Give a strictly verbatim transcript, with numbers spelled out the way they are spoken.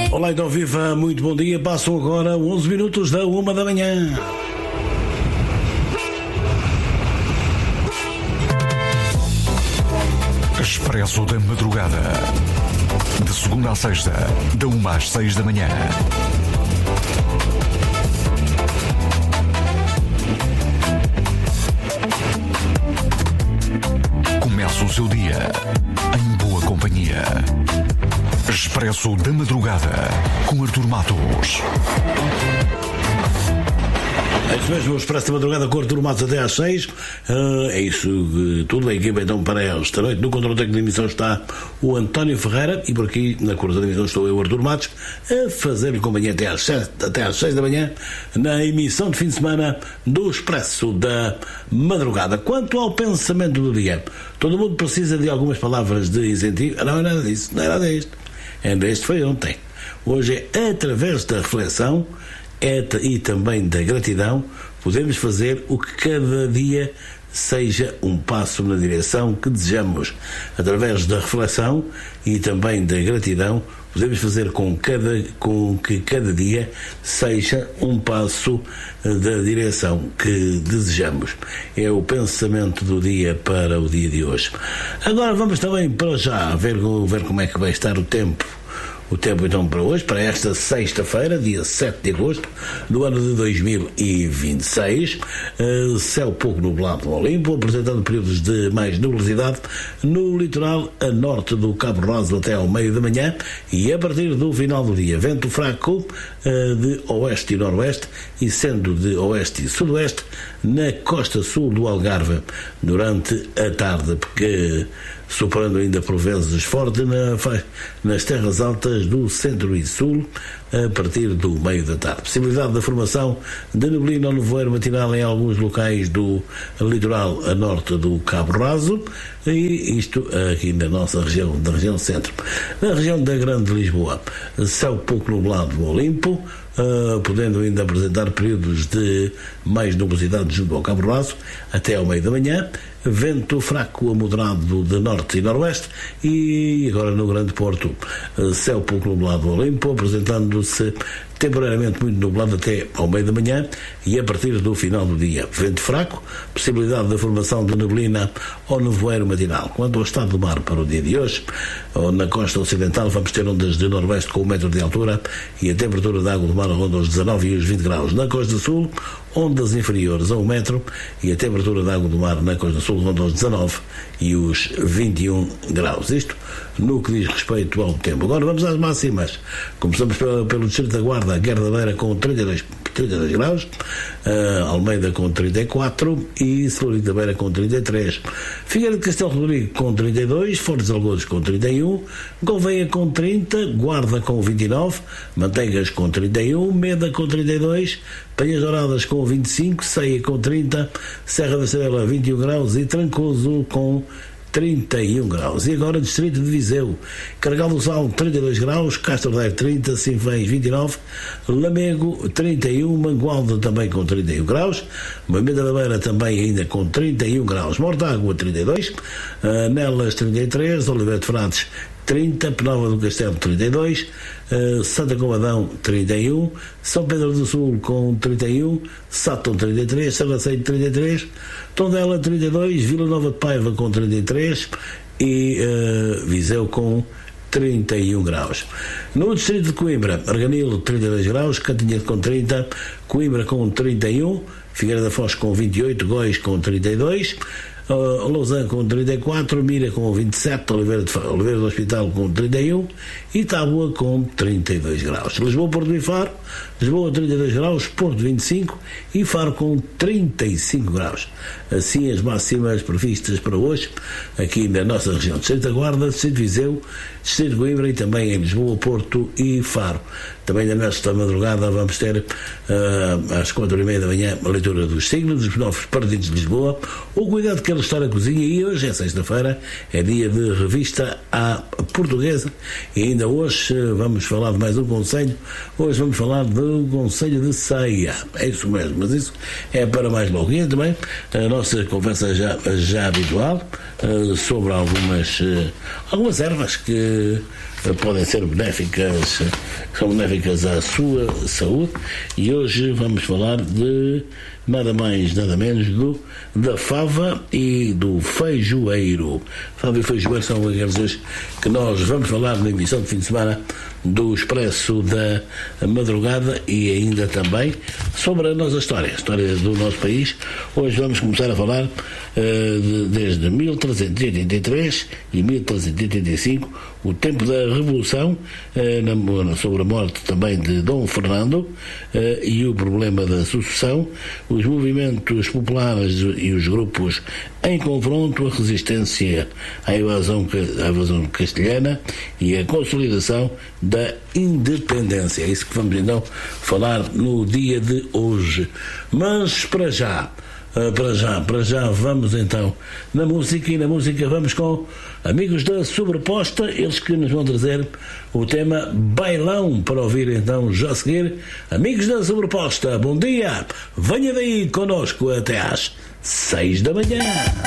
Olá, então viva, muito bom dia. Passam agora onze minutos da uma da manhã. Expresso da Madrugada. De segunda à sexta, da uma às seis da manhã. Começa o seu dia em boa companhia. Expresso da Madrugada, com Artur Matos. É isso mesmo, o Expresso da Madrugada com Artur Matos até às seis. Uh, é isso, uh, tudo a equipa então para esta noite. No controle técnico da emissão está o António Ferreira e por aqui na cor da emissão estou eu, Artur Matos, a fazer-lhe companhia até às, sete, até às seis da manhã na emissão de fim de semana do Expresso da Madrugada. Quanto ao pensamento do dia, todo mundo precisa de algumas palavras de incentivo. Não é nada disso, não é nada disto. Este foi ontem. Hoje é através da reflexão é, e também da gratidão podemos fazer o que cada dia seja um passo na direção que desejamos. Através da reflexão e também da gratidão podemos fazer com, cada, com que cada dia seja um passo da direção que desejamos. É o pensamento do dia para o dia de hoje. Agora vamos também para já ver, ver como é que vai estar o tempo. O tempo então para hoje, para esta sexta-feira, dia sete de agosto do ano de dois mil e vinte e seis, uh, céu pouco nublado ao limpo, apresentando períodos de mais nubosidade no litoral a norte do Cabo Rosa até ao meio da manhã e a partir do final do dia, vento fraco uh, de oeste e noroeste e sendo de oeste e sudoeste na costa sul do Algarve durante a tarde, porque superando ainda por vezes forte na, nas terras altas do centro e sul a partir do meio da tarde. Possibilidade da formação de neblina ou nevoeiro matinal em alguns locais do litoral a norte do Cabo Raso e isto aqui na nossa região, da região centro. Na região da Grande Lisboa, céu pouco nublado ou limpo, Uh, podendo ainda apresentar períodos de mais nubosidade junto ao Cabo Raso até ao meio da manhã, vento fraco a moderado de norte e noroeste e agora no Grande Porto, uh, céu pouco nublado ou limpo, apresentando-se temporariamente muito nublado até ao meio da manhã e a partir do final do dia, vento fraco, possibilidade da formação de neblina ou nevoeiro matinal. Quanto ao estado do mar para o dia de hoje, na costa ocidental vamos ter ondas de noroeste com um metro de altura e a temperatura da água do mar ronda os dezanove e os vinte graus. Na costa sul, ondas inferiores a um metro e a temperatura da água do mar na costa sul ronda os dezanove e os vinte e um graus. Isto no que diz respeito ao tempo. Agora vamos às máximas. Começamos pelo, pelo Distrito da Guarda, Guerra da Beira com trinta e dois, trinta e dois graus, uh, Almeida com trinta e quatro e Celurico da Beira com trinta e três, Figueira de Castelo Rodrigo com trinta e dois, Fortes de Algodos com trinta e um, Gouveia com trinta, Guarda com vinte e nove, Manteigas com trinta e um, Meda com trinta e dois, Penhas Douradas com vinte e cinco, Ceia com trinta, Serra da Estrela vinte e um graus e Trancoso com trinta e um graus. E agora Distrito de Viseu, Carregal do Sal trinta e dois graus, Castro Daire trinta, Sinfãs vinte e nove, Lamego trinta e um, Mangualde também com trinta e um graus, Moimenta da Beira também ainda com trinta e um graus, Mortágua trinta e dois, uh, Nelas trinta e três, Oliveira de Frades trinta, Penalva do Castelo trinta e dois, uh, Santa Comadão trinta e um, São Pedro do Sul com trinta e um, Sátão trinta e três, Sarraceiro trinta e três, Tondela trinta e dois, Vila Nova de Paiva com trinta e três e uh, Viseu com trinta e um graus. No distrito de Coimbra, Arganil trinta e dois graus, Cantinhete com trinta, Coimbra com trinta e um, Figueira da Foz com vinte e oito, Góis com trinta e dois, Uh, Lausanne com trinta e quatro, Mira com vinte e sete, Oliveira, de, Oliveira do Hospital com trinta e um e Tábua com trinta e dois graus. Lisboa, Porto e Faro, Lisboa trinta e dois graus, Porto vinte e cinco e Faro com trinta e cinco graus. Assim as máximas previstas para hoje aqui na nossa região. Distrito da Guarda, Distrito de Viseu, Distrito de Coimbra e também em Lisboa, Porto e Faro. Também nesta madrugada vamos ter uh, às quatro e meia da manhã a leitura dos signos dos novos partidos de Lisboa, o cuidado que ele está na cozinha e hoje é sexta-feira, é dia de revista à portuguesa e ainda hoje vamos falar de mais um conselho, hoje vamos falar do conselho de ceia, é isso mesmo, mas isso é para mais logo. E também a nossa conversa já, já habitual uh, sobre algumas, uh, algumas ervas que podem ser benéficas, são benéficas à sua saúde, e hoje vamos falar de nada mais, nada menos do, da fava e do feijoeiro. Fava e feijoeiro são aqueles que nós vamos falar na emissão de fim de semana do Expresso da Madrugada, e ainda também sobre a nossa história, a história do nosso país. Hoje vamos começar a falar uh, de, desde mil trezentos e oitenta e três e mil trezentos e oitenta e cinco, o tempo da Revolução, uh, na, sobre a morte também de Dom Fernando uh, e o problema da sucessão, os movimentos populares e os grupos em confronto, a resistência à invasão, à invasão castelhana e a consolidação da independência. É isso que vamos então falar no dia de hoje. Mas para já, para já, para já vamos então na música, e na música vamos com Amigos da Sobreposta, eles que nos vão trazer o tema Bailão, para ouvir então já a seguir. Amigos da Sobreposta, bom dia, venha daí connosco até às seis da manhã.